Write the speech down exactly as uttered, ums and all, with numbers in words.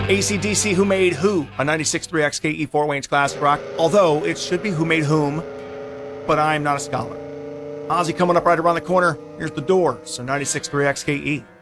A C D C Who Made Who, a ninety-six point three X K E Fort Wayne's classic rock, although it should be Who Made Whom, but I'm not a scholar. Ozzy coming up right around the corner. Here's The Doors, so ninety-six point three X K E.